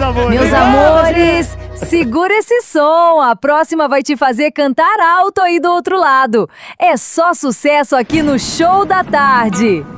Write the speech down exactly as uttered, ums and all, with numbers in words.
amores. Meus amores, segura esse som. A próxima vai te fazer cantar alto aí do outro lado. É só sucesso aqui no Show da Tarde.